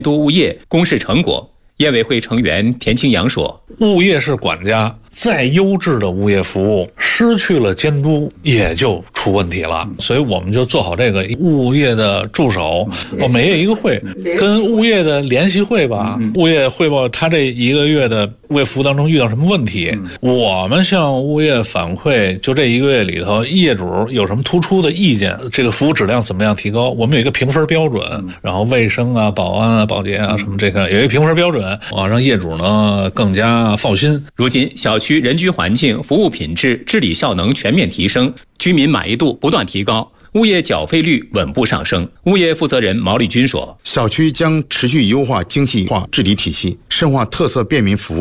督物业公示成果。业委会成员田青阳说：“ 物业是管家，再优质的物业服务失去了监督，也就出问题了。所以我们就做好这个物业的助手，每月一个会，跟物业的联席会吧，物业汇报他这一个月的物业服务当中遇到什么问题，我们向物业反馈，就这一个月里头，业主有什么突出的意见，这个服务质量怎么样提高，我们有一个评分标准，然后卫生啊、保安啊、保洁啊什么这个有一个评分标准。”让业主呢更加放心。 如今，小区人居环境、服务品质、治理效能全面提升，居民满意度不断提高，物业缴费率稳步上升。物业负责人毛立军说：“ 小区将持续优化精细化治理体系，深化特色便民服务。